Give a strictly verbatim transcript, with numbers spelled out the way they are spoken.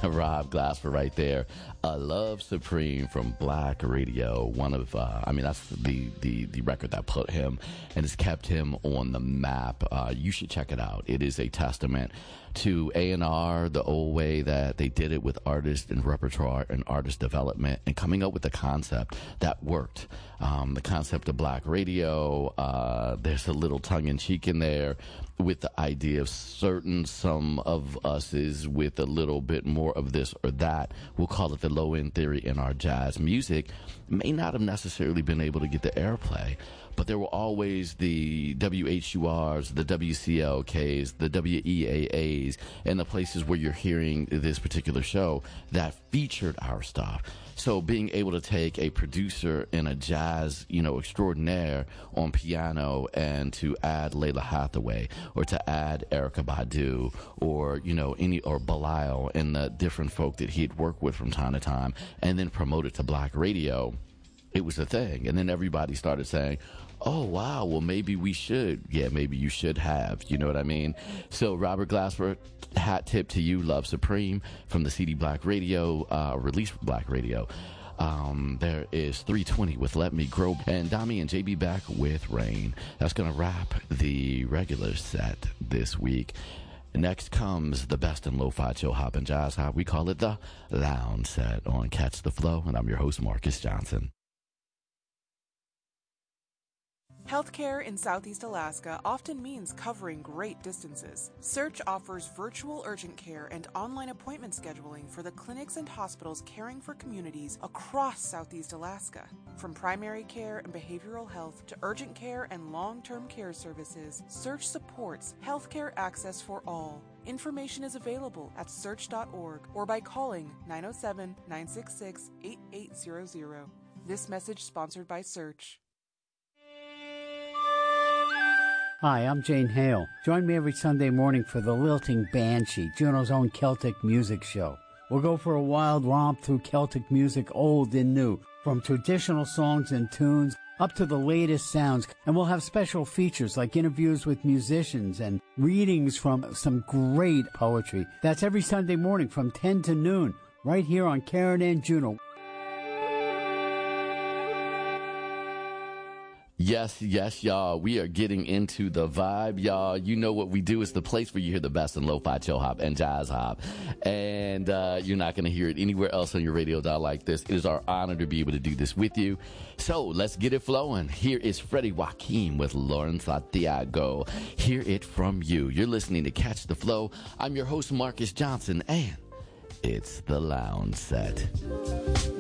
Rob Glasper right there. Uh, Love Supreme from Black Radio. One of, uh, I mean, that's the, the, the record that put him and has kept him on the map. Uh, you should check it out. It is a testament to A and R, the old way that they did it with artists and repertoire and artist development, and coming up with a concept that worked. Um, the concept of Black Radio, uh, there's a little tongue-in-cheek in there with the idea of certain, some of us is with a little bit more of this or that. We'll call it the low-end theory in our jazz music. May not have necessarily been able to get the airplay, but there were always the W H U Rs, the W C L Ks, the W E A As, and the places where you're hearing this particular show that featured our stuff. So being able to take a producer and a jazz, you know, extraordinaire on piano and to add Layla Hathaway or to add Erykah Badu or, you know, any, or Belial and the different folk that he'd worked with from time to time and then promote it to Black Radio, it was a thing. And then everybody started saying, oh, wow, well, maybe we should. Yeah, maybe you should have. You know what I mean? So Robert Glasper, hat tip to you, Love Supreme, from the C D Black Radio, uh, release from Black Radio. Um, there is three twenty with Let Me Grow, and Dami and J B back with Rain. That's going to wrap the regular set this week. Next comes the best in lo-fi, chill hop, and jazz hop. We call it the Lounge Set on Catch the Flow, and I'm your host, Marcus Johnson. Healthcare in Southeast Alaska often means covering great distances. Search offers virtual urgent care and online appointment scheduling for the clinics and hospitals caring for communities across Southeast Alaska. From primary care and behavioral health to urgent care and long-term care services, Search supports healthcare access for all. Information is available at search dot org or by calling nine oh seven, nine six six, eight eight zero zero. This message sponsored by Search. Hi, I'm Jane Hale. Join me every Sunday morning for the Lilting Banshee, Juneau's own Celtic music show. We'll go for a wild romp through Celtic music, old and new, from traditional songs and tunes up to the latest sounds. And we'll have special features like interviews with musicians and readings from some great poetry. That's every Sunday morning from ten to noon, right here on Karen and Juneau. Yes, yes, y'all. We are getting into the vibe, y'all. You know what we do. It's the place where you hear the best in lo-fi, chill hop, and jazz hop. And uh, you're not going to hear it anywhere else on your radio dial like this. It is our honor to be able to do this with you. So let's get it flowing. Here is Freddie Joaquin with Lauren Santiago. Hear it from you. You're listening to Catch the Flow. I'm your host, Marcus Johnson, and it's the Lounge Set.